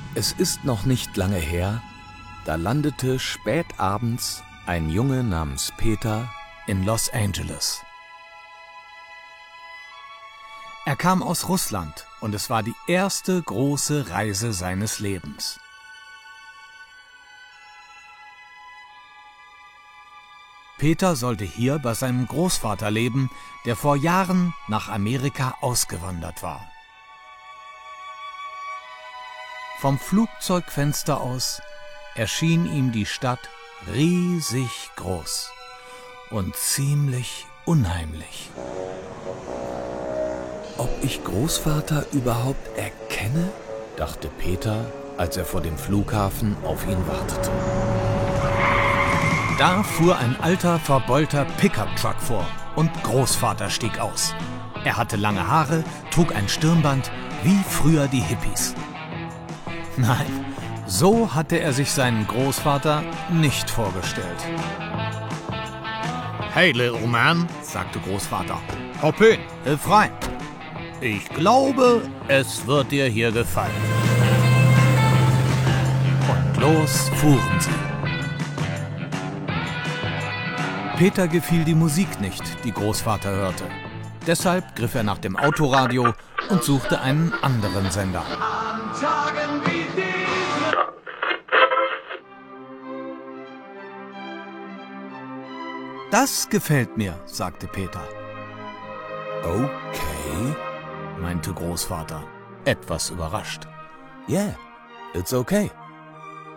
Es ist noch nicht lange her, da landete spät abends ein Junge namens Peter in Los Angeles. Er kam aus Russland und es war die erste große Reise seines Lebens. Peter sollte hier bei seinem Großvater leben, der vor Jahren nach Amerika ausgewandert war. Vom Flugzeugfenster aus erschien ihm die Stadt riesig groß und ziemlich unheimlich. Ob ich Großvater überhaupt erkenne? Dachte Peter, als er vor dem Flughafen auf ihn wartete. Da fuhr ein alter, verbeulter Pickup-Truck vor und Großvater stieg aus. Er hatte lange Haare, trug ein Stirnband, wie früher die Hippies. Nein, so hatte er sich seinen Großvater nicht vorgestellt. Hey, little man, sagte Großvater. Hop in. Hilf rein. Ich glaube, es wird dir hier gefallen. Und los fuhren sie. Peter gefiel die Musik nicht, die Großvater hörte. Deshalb griff er nach dem Autoradio und suchte einen anderen Sender. Das gefällt mir, sagte Peter. Okay, meinte Großvater, etwas überrascht. Yeah, it's okay.